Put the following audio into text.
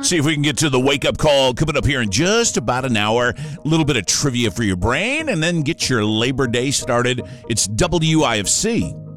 See if we can get to the wake-up call coming up here in just about an hour. A little bit of trivia for your brain, and then get your Labor Day started. It's WIFC.